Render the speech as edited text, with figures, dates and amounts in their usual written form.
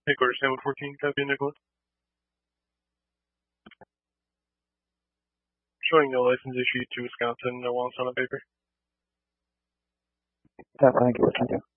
Headquarters, Sam 14, copy, Nicholas. Showing no license issued to Wisconsin, no wants on the paper. That, thank you,